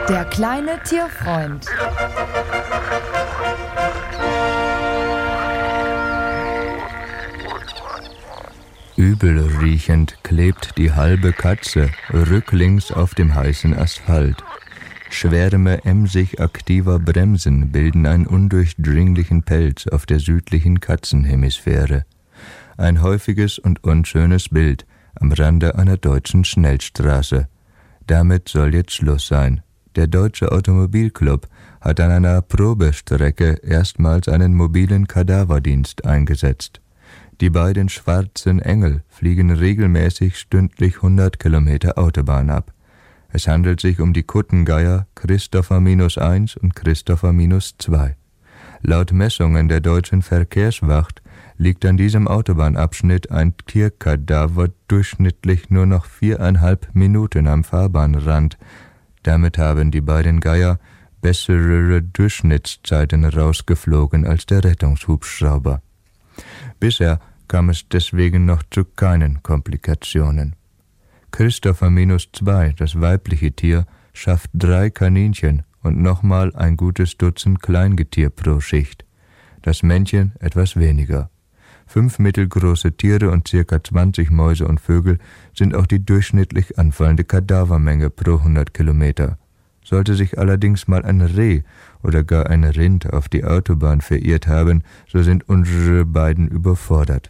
Der kleine Tierfreund. Übelriechend klebt die halbe Katze rücklings auf dem heißen Asphalt. Schwärme emsig aktiver Bremsen bilden einen undurchdringlichen Pelz auf der südlichen Katzenhemisphäre. Ein häufiges und unschönes Bild am Rande einer deutschen Schnellstraße. Damit soll jetzt Schluss sein. Der Deutsche Automobilclub hat an einer Probestrecke erstmals einen mobilen Kadaverdienst eingesetzt. Die beiden schwarzen Engel fliegen regelmäßig stündlich 100 Kilometer Autobahn ab. Es handelt sich um die Kuttengeier Christopher-1 und Christopher-2. Laut Messungen der deutschen Verkehrswacht liegt an diesem Autobahnabschnitt ein Tierkadaver durchschnittlich nur noch 4,5 Minuten am Fahrbahnrand. Damit haben die beiden Geier bessere Durchschnittszeiten rausgeflogen als der Rettungshubschrauber. Bisher kam es deswegen noch zu keinen Komplikationen. Christopher-2, das weibliche Tier, schafft 3 Kaninchen und nochmal ein gutes Dutzend Kleingetier pro Schicht. Das Männchen etwas weniger. 5 mittelgroße Tiere und ca. 20 Mäuse und Vögel sind auch die durchschnittlich anfallende Kadavermenge pro 100 Kilometer. Sollte sich allerdings mal ein Reh oder gar ein Rind auf die Autobahn verirrt haben, so sind unsere beiden überfordert.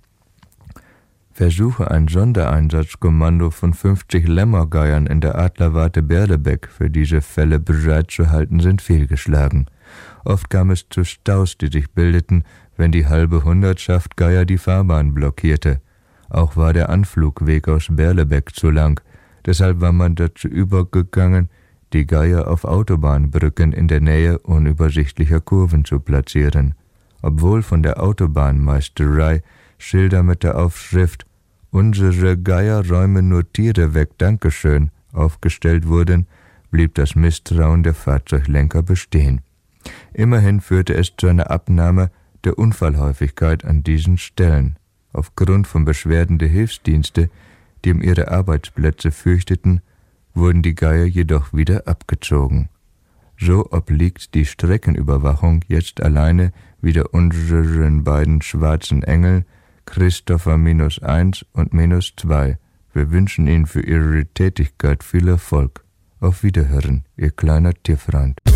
Versuche, ein Sondereinsatzkommando von 50 Lämmergeiern in der Adlerwarte Berlebeck für diese Fälle bereitzuhalten, sind fehlgeschlagen. Oft kam es zu Staus, die sich bildeten, wenn die halbe Hundertschaft Geier die Fahrbahn blockierte. Auch war der Anflugweg aus Berlebeck zu lang. Deshalb war man dazu übergegangen, die Geier auf Autobahnbrücken in der Nähe unübersichtlicher Kurven zu platzieren. Obwohl von der Autobahnmeisterei Schilder mit der Aufschrift »Unsere Geier räumen nur Tiere weg, Dankeschön« aufgestellt wurden, blieb das Misstrauen der Fahrzeuglenker bestehen. Immerhin führte es zu einer Abnahme der Unfallhäufigkeit an diesen Stellen. Aufgrund von Beschwerden der Hilfsdienste, die um ihre Arbeitsplätze fürchteten, wurden die Geier jedoch wieder abgezogen. So obliegt die Streckenüberwachung jetzt alleine wieder unseren beiden schwarzen Engeln, Christopher-1 und -2. Wir wünschen Ihnen für Ihre Tätigkeit viel Erfolg. Auf Wiederhören, Ihr kleiner Tierfreund.